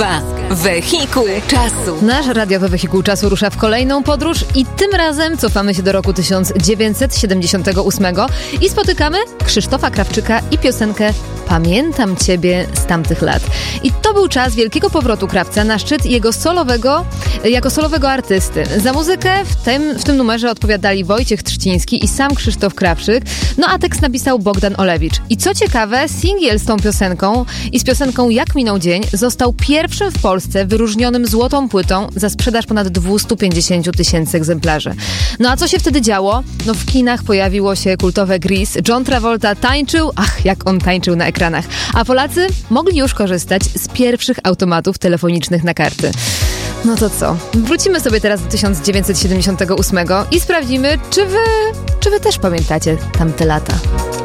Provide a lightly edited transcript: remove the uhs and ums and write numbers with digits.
Wehikuł czasu. Nasz radiowy wehikuł czasu rusza w kolejną podróż i tym razem cofamy się do roku 1978 i spotykamy Krzysztofa Krawczyka i piosenkę Pamiętam Ciebie z tamtych lat. I to był czas wielkiego powrotu Krawca na szczyt jego jako solowego artysty. Za muzykę w tym numerze odpowiadali Wojciech Trzciński i sam Krzysztof Krawczyk, no a tekst napisał Bogdan Olewicz. I co ciekawe, singiel z tą piosenką i z piosenką Jak minął dzień został pierwszym w Polsce wyróżnionym złotą płytą za sprzedaż ponad 250 000 egzemplarzy. No a co się wtedy działo? No w kinach pojawiło się kultowe Grease, John Travolta tańczył, jak on tańczył na ekranach, a Polacy mogli już korzystać z pierwszych automatów telefonicznych na karty. No to co? Wrócimy sobie teraz do 1978 i sprawdzimy, czy wy też pamiętacie tamte lata.